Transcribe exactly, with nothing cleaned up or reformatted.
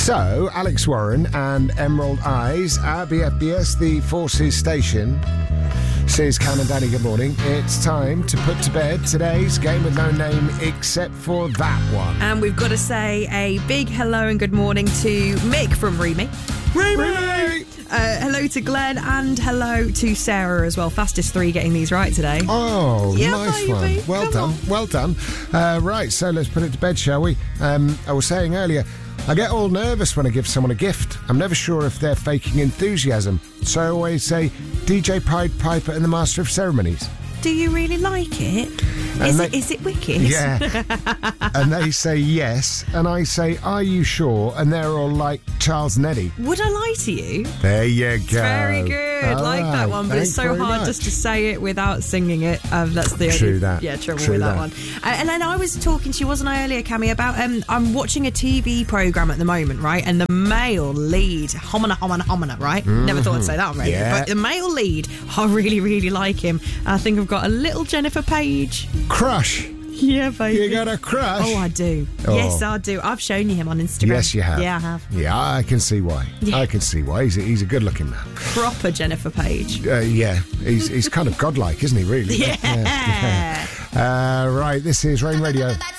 So, Alex Warren and Emerald Eyes at B F B S, the Forces station, says Cam and Danny, good morning. It's time to put to bed today's game with no name except for that one. And we've got to say a big hello and good morning to Mick from Remy. Remy! Uh, hello to Glenn and hello to Sarah as well. Fastest three getting these right today. Oh, yeah, nice baby. one. Well Come done, on. well done. Uh, right, so let's put it to bed, shall we? Um, I was saying earlier, I get all nervous when I give someone a gift. I'm never sure if they're faking enthusiasm. So I always say, D J Pied Piper and the Master of Ceremonies. Do you really like it? Is, they, it? is it wicked? Yeah. And they say yes, and I say, are you sure? And they're all like, Charles Neddy. Would I lie to you? There you go. It's very good. All like that right. one, but Thanks it's so very hard much. just to say it without singing it. Um, that's the True only, that. Yeah, trouble True with that, that. one. Uh, and then I was talking to you, wasn't I, earlier, Cammy, about um, I'm watching a T V programme at the moment, right? And the male lead, homina, homina, homina, right? Mm-hmm. Never thought I'd say that on radio. Yeah. But the male lead, I really, really like him. I think I've got a little Jennifer Page. Crush. Yeah, baby. You got a crush? Oh, I do. Oh. Yes, I do. I've shown you him on Instagram. Yes, you have. Yeah, I have. Yeah, I can see why. Yeah. I can see why. He's a, he's a good-looking man. Proper Jennifer Page. Uh, yeah, he's he's kind of godlike, isn't he, really? Yeah. yeah. Uh, right, this is Rain Radio.